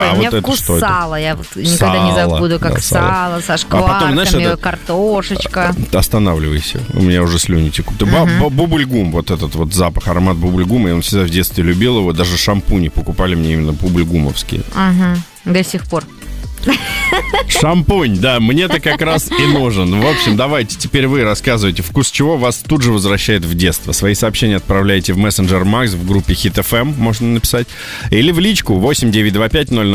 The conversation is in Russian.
А у меня вот это вкус что это? сала. Я вот никогда не забуду, как да, сало со шкварками, потом, знаешь, картошечка. Останавливайся, у меня уже слюни текут. Бубльгум, вот этот вот запах, аромат бубльгума, я всегда в детстве любил его, даже шампуни покупали мне именно бубльгумовские. До сих пор. Шампунь, да, мне-то как раз и нужен. В общем, давайте теперь вы рассказывайте, вкус чего вас тут же возвращает в детство. Свои сообщения отправляйте в мессенджер Макс в группе Hit FM, можно написать, или в личку 8925 00